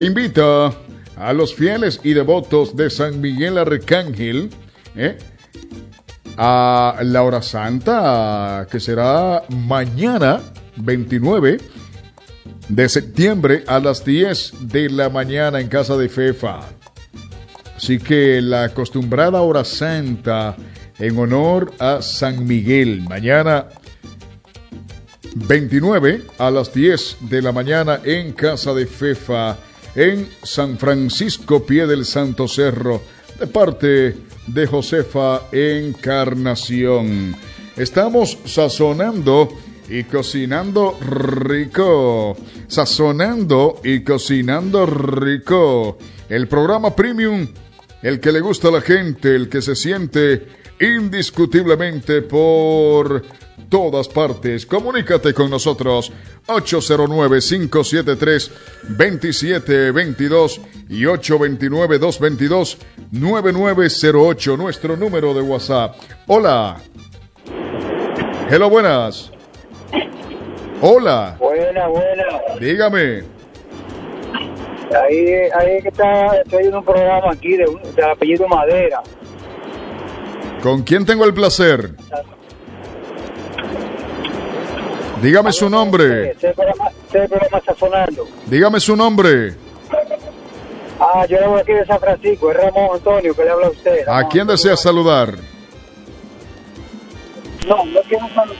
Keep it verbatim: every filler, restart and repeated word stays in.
Invita a los fieles y devotos de San Miguel Arcángel ¿eh? a la hora santa, que será mañana veintinueve de septiembre a las diez de la mañana en casa de Fefa. Así que la acostumbrada hora santa en honor a San Miguel, mañana veintinueve a las diez de la mañana en casa de Fefa, en San Francisco Pie del Santo Cerro, de parte de Josefa Encarnación. Estamos sazonando y cocinando rico, sazonando y cocinando rico. El programa Premium, el que le gusta a la gente, el que se siente indiscutiblemente por todas partes. Comunícate con nosotros ocho cero nueve, cinco siete tres, dos siete dos dos y ocho dos nueve, dos dos dos, nueve nueve cero ocho, nuestro número de WhatsApp. Hola. Hello, buenas. Hola. Buena, buena. Dígame. Ahí, ahí que está, estoy en un programa aquí de, de apellido Madera. ¿Con quién tengo el placer? Dígame su nombre. Este programa, este programa está sonando. Dígame su nombre. Ah, yo hablo aquí de San Francisco, es Ramón Antonio que le habla a usted. ¿A quién desea saludar? No, no quiero saludar.